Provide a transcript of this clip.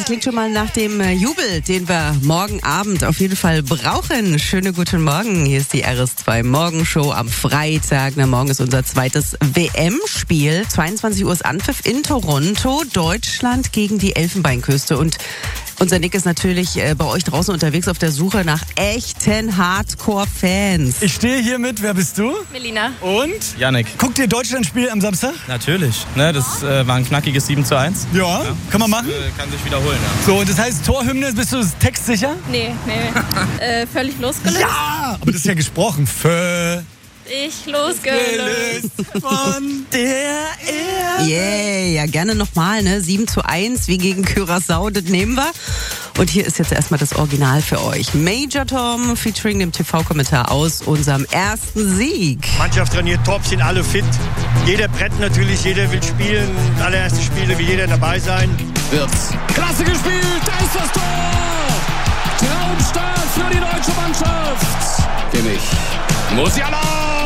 klingt schon mal nach dem Jubel, den wir morgen Abend auf jeden Fall brauchen. Schönen guten Morgen, hier ist die RS2 Morgenshow am Freitag. Na, morgen ist unser zweites WM-Spiel. 22 Uhr ist Anpfiff in Toronto, Deutschland gegen die Elfenbeinküste. Und unser Nick ist natürlich bei euch draußen unterwegs auf der Suche nach echten Hardcore-Fans. Ich stehe hier mit, wer bist du? Melina. Und? Yannick. Guckt ihr Deutschland-Spiel am Samstag? Natürlich. Ne, das war ein knackiges 7:1. Ja, kann man machen. Kann sich wiederholen, ja. So, und das heißt Torhymne, bist du textsicher? Nee. Völlig losgelöst. Ja, aber das ist ja gesprochen. Ich losgelöst. Von der Erde. Ja, gerne nochmal, ne? 7:1 wie gegen Curaçao, das nehmen wir. Und hier ist jetzt erstmal das Original für euch. Major Tom featuring dem TV-Kommentar aus unserem ersten Sieg. Mannschaft trainiert top, sind alle fit. Jeder brennt natürlich, jeder will spielen. Allererste Spiele, will jeder dabei sein. Wirtz. Klasse gespielt, da ist das Tor! Traumstart für die deutsche Mannschaft. Kimmich. Musiala!